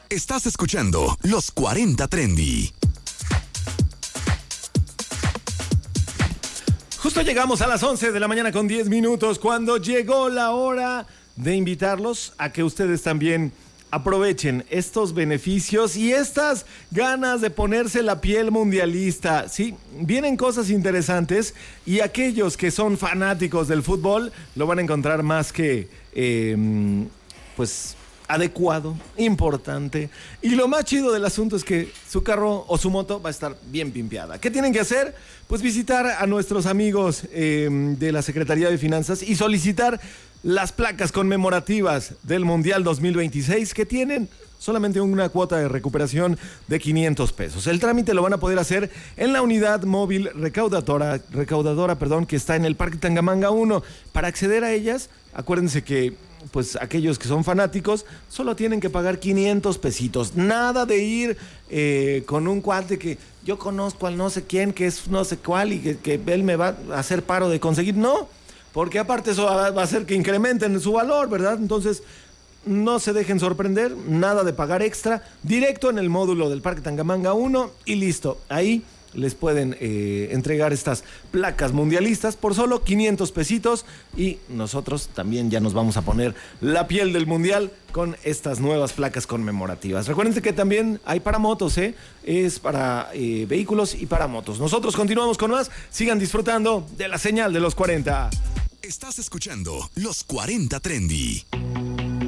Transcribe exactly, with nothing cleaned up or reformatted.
Estás escuchando Los cuarenta Trendy. Justo llegamos a las once de la mañana con diez minutos, cuando llegó la hora de invitarlos a que ustedes también aprovechen estos beneficios y estas ganas de ponerse la piel mundialista. Sí, vienen cosas interesantes y aquellos que son fanáticos del fútbol lo van a encontrar más que, eh, pues, adecuado, importante. Y lo más chido del asunto es que su carro o su moto va a estar bien pimpeada. ¿Qué tienen que hacer? Pues visitar a nuestros amigos eh, de la Secretaría de Finanzas y solicitar las placas conmemorativas del Mundial dos mil veintiséis, que tienen solamente una cuota de recuperación de quinientos pesos. El trámite lo van a poder hacer en la unidad móvil recaudadora, recaudadora, perdón, que está en el Parque Tangamanga uno. Para acceder a ellas, acuérdense que pues aquellos que son fanáticos solo tienen que pagar quinientos pesitos. Nada de ir eh, con un cuate que yo conozco al no sé quién, que es no sé cuál y que, que él me va a hacer paro de conseguir. No, porque aparte eso va a hacer que incrementen su valor, ¿verdad? Entonces, no se dejen sorprender, nada de pagar extra, directo en el módulo del Parque Tangamanga uno y listo. Ahí les pueden eh, entregar estas placas mundialistas por solo quinientos pesitos y nosotros también ya nos vamos a poner la piel del mundial con estas nuevas placas conmemorativas. Recuerden que también hay para motos, ¿eh? Es para eh, vehículos y para motos. Nosotros continuamos con más, sigan disfrutando de la señal de los cuarenta. Estás escuchando Los cuarenta Trendy.